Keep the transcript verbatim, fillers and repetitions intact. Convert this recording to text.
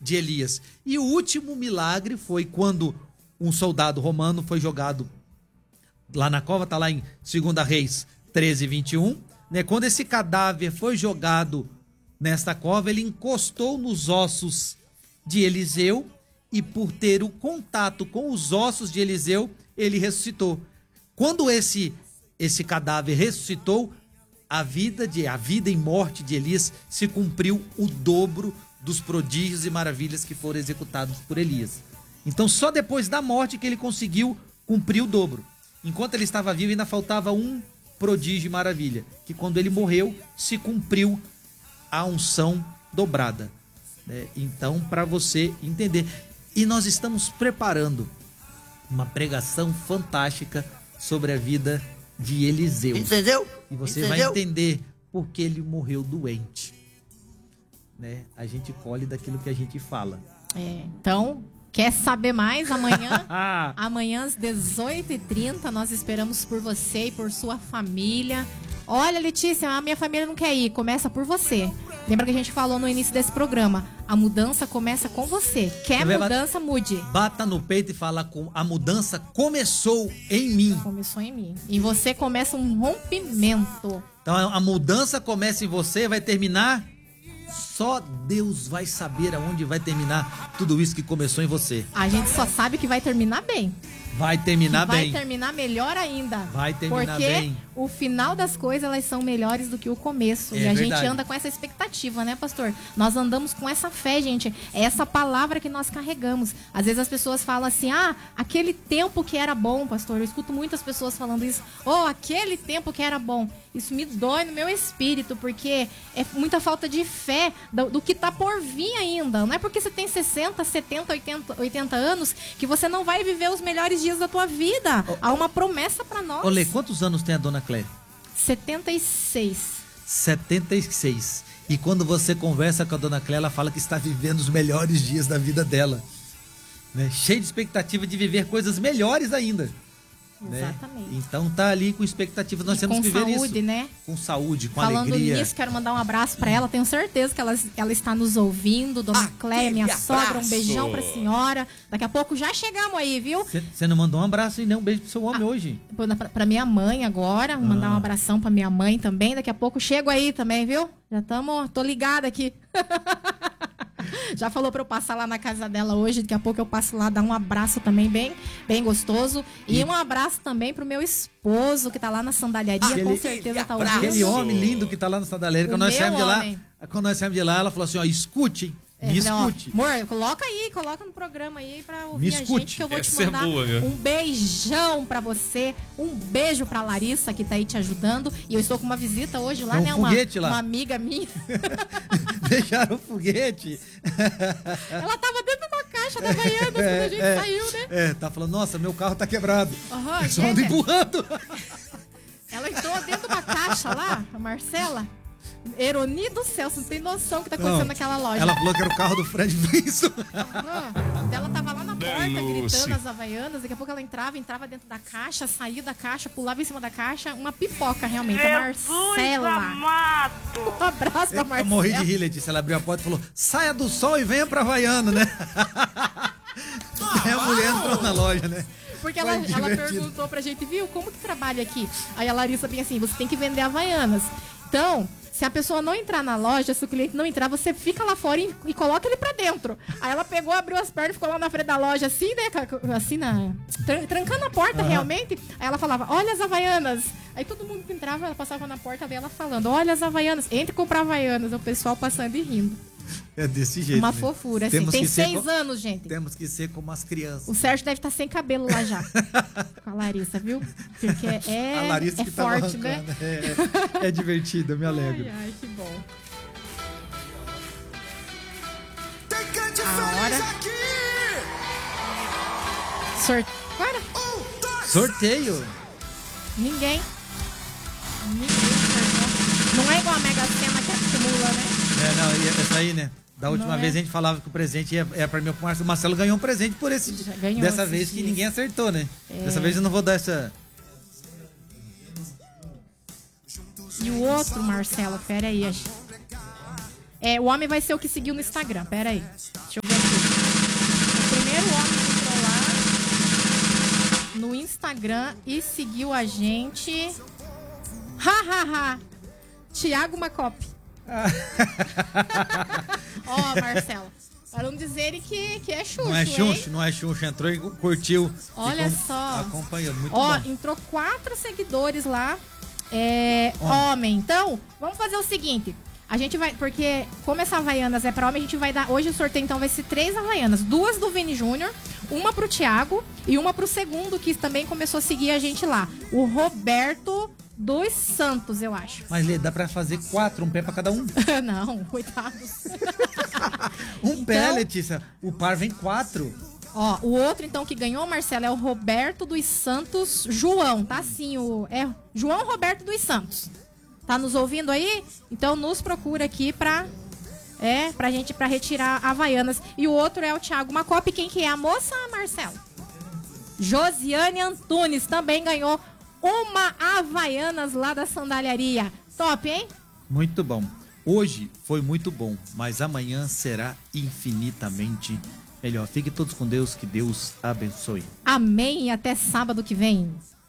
de Elias. E o último milagre foi quando um soldado romano foi jogado lá na cova, tá lá em Segunda Reis treze, vinte e um, né? Quando esse cadáver foi jogado nesta cova, ele encostou nos ossos de Eliseu e por ter o contato com os ossos de Eliseu, ele ressuscitou. Quando esse esse cadáver ressuscitou, a vida de a vida e morte de Elias se cumpriu o dobro dos prodígios e maravilhas que foram executados por Elias. Então só depois da morte que ele conseguiu cumprir o dobro. Enquanto ele estava vivo, ainda faltava um prodígio e maravilha, que quando ele morreu, se cumpriu a unção dobrada. Né? Então, para você entender. E nós estamos preparando uma pregação fantástica sobre a vida de Eliseu. Entendeu? E você Entendeu? vai entender por que ele morreu doente. Né? A gente colhe daquilo que a gente fala. É, então, quer saber mais? Amanhã, amanhã às dezoito e trinta, nós esperamos por você e por sua família. Olha, Letícia, a minha família não quer ir. Começa por você. Lembra que a gente falou no início desse programa? A mudança começa com você. Quer Você mudança, mude. Bata no peito e fala com a mudança começou em mim. Começou em mim. E você começa um rompimento. Então a mudança começa em você, vai terminar. Só Deus vai saber aonde vai terminar tudo isso que começou em você. A gente só sabe que vai terminar bem. Vai terminar vai bem. Vai terminar melhor ainda. Vai terminar porque bem. Porque o final das coisas, elas são melhores do que o começo. É e a verdade. gente anda com essa expectativa, né, pastor? Nós andamos com essa fé, gente. É essa palavra que nós carregamos. Às vezes as pessoas falam assim, ah, aquele tempo que era bom, pastor. Eu escuto muitas pessoas falando isso. Oh, aquele tempo que era bom. Isso me dói no meu espírito, porque é muita falta de fé do, do que tá por vir ainda. Não é porque você tem sessenta, setenta, oitenta, oitenta anos que você não vai viver os melhores dias da tua vida. Oh, Há uma promessa pra nós. Olê, quantos anos tem a dona Cléia? setenta e seis. setenta e seis. E quando você conversa com a dona Cléia, ela fala que está vivendo os melhores dias da vida dela. Né? Cheia de expectativa de viver coisas melhores ainda. Exatamente. Né? Então tá ali com expectativa, nós e temos com que viver saúde, isso. Né? Com saúde, com Falando alegria. Falando nisso, quero mandar um abraço pra ela. Tenho certeza que ela, ela está nos ouvindo. Dona Aquele Cléia, minha abraço. sogra, um beijão pra senhora. Daqui a pouco já chegamos aí, viu? Você não mandou um abraço e nem um beijo pro seu homem ah, hoje? Pra, pra minha mãe agora. Vou ah. mandar um abração pra minha mãe também. Daqui a pouco chego aí também, viu? Já estamos, tô ligada aqui. Já falou pra eu passar lá na casa dela hoje. Daqui a pouco eu passo lá, dar um abraço também bem, bem gostoso. E, e um abraço também pro meu esposo que tá lá na sandalharia. Aquele, com certeza tá ouvindo. Aquele homem lindo que tá lá na sandalharia. Quando nós saímos de lá, quando nós saímos de lá, ela falou assim, ó, escute, me é, escute. Não, amor, coloca aí, coloca no programa aí pra ouvir me a escute. gente, que eu vou Essa te mandar é boa, né? um beijão pra você, um beijo pra Larissa, que tá aí te ajudando. E eu estou com uma visita hoje lá, é um né? Foguete uma, lá. uma amiga minha. Deixaram o foguete. Ela tava dentro da caixa da Havaianas quando a gente é, saiu, né? É, tá falando, nossa, meu carro tá quebrado. Uhum, Só ando empurrando. Ela entrou dentro de uma caixa lá, a Marcela. Eroni do céu, você não tem noção do que tá acontecendo não, naquela loja. Ela falou que era o carro do Fred Wilson. Uhum. Ela tava lá na porta Denúncia. gritando as Havaianas. Daqui a pouco ela entrava, entrava dentro da caixa, saía da caixa, pulava em cima da caixa. Uma pipoca, realmente. A Marcela. Um abraço pra Marcela. Eu morri de rir, Letícia. Ela abriu a porta e falou, saia do sol e venha pra Havaiana, né? Aí a mulher entrou na loja, né? Porque ela, ela perguntou pra gente, viu, como que trabalha aqui? Aí a Larissa bem assim, você tem que vender Havaianas. Então, se a pessoa não entrar na loja, se o cliente não entrar, você fica lá fora e, e coloca ele pra dentro. Aí ela pegou, abriu as pernas, ficou lá na frente da loja, assim, né? Assim, na, tran, trancando a porta, uhum. realmente. Aí ela falava, olha as Havaianas. Aí todo mundo que entrava, ela passava na porta dela falando, olha as Havaianas. Entre comprar Havaianas. O pessoal passando e rindo. É desse jeito. Uma né? fofura, assim. Temos Tem seis com... anos, gente. Temos que ser como as crianças. O Sérgio deve estar sem cabelo lá já. Com a Larissa, viu? Porque é, a Larissa é que forte, né? É, é divertido, eu me alegro. Ai, ai, que bom. A hora. Sort... Agora? Sorteio. Ninguém. Ninguém sorteou. Não é igual a Mega Sena que acumula, né? É, não, essa aí, né? Da última Não vez é. a gente falava que o presente ia, ia pra mim. O Marcelo, Marcelo ganhou um presente por esse. Ganhou dessa vez que dias. ninguém acertou, né? É. Dessa vez eu não vou dar essa. E o outro, Marcelo, pera aí. É, o homem vai ser o que seguiu no Instagram, pera aí. Deixa eu ver Instagram e seguiu a gente. Ha, ha, ha. Tiago Macop. Ó, oh, Marcelo. Para não dizerem que, que é Xuxo, Não é Xuxo, hein? não é Xuxo. Entrou e curtiu. Olha e só. Acompanhando, muito Ó, bom. entrou quatro seguidores lá. É, homem. homem. Então, vamos fazer o seguinte. A gente vai, porque como essa Havaianas é pra homem, a gente vai dar, hoje o sorteio então vai ser três Havaianas. Duas do Vini Júnior, uma pro Thiago e uma pro segundo, que também começou a seguir a gente lá. O Roberto dos Santos, eu acho. Mas, Lê, dá pra fazer quatro, um pé pra cada um? Não, coitados. um então, pé, Letícia. O par vem quatro. Ó, o outro então que ganhou, Marcelo, é o Roberto dos Santos João, tá assim, o é João Roberto dos Santos. Tá nos ouvindo aí? Então nos procura aqui pra é, pra gente pra retirar Havaianas. E o outro é o Thiago Macop. Quem que é a moça, Marcelo? Josiane Antunes também ganhou uma Havaianas lá da Sandalharia. Top, hein? Muito bom. Hoje foi muito bom, mas amanhã será infinitamente melhor. Fiquem todos com Deus, que Deus abençoe. Amém e até sábado que vem.